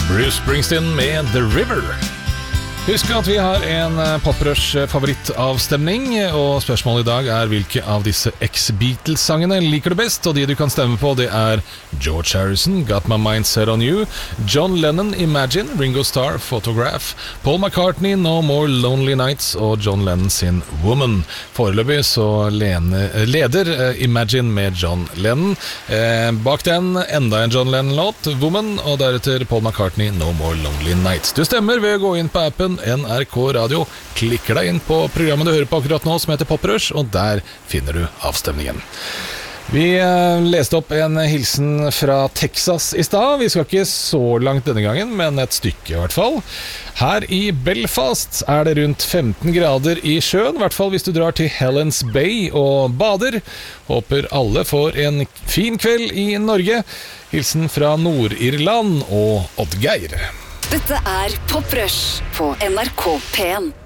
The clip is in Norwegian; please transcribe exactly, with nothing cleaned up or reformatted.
Bruce Springsteen med The River. Husk at vi har en Poprush favorittavstemning, og spørsmålet i dag er hvilke av disse X-Beatles-sangene liker du best, og de du kan stemme på det er George Harrison, Got My Mind Set On You, John Lennon, Imagine, Ringo Starr, Photograph, Paul McCartney, No More Lonely Nights og John Lennon sin Woman. Foreløpig så lene, leder Imagine med John Lennon. Eh, bak den enda en John Lennon-låt, Woman, og deretter Paul McCartney, No More Lonely Nights. Du stemmer ved å gå inn på appen N R K Radio, klikker deg inn på programmet du hører på akkurat nå som heter Poprush, og der finner du avstemningen. Vi leste opp en hilsen fra Texas i stad. Vi skal ikke så langt denne gangen, men et stykke i hvert fall. Her i Belfast er det rundt femten grader i sjøen, i hvert fall hvis du drar til Helens Bay og bader. Håper alle får en fin kveld i Norge. Hilsen fra Nord-Irland og Oddgeir. Dette er Poprush på N R K P en.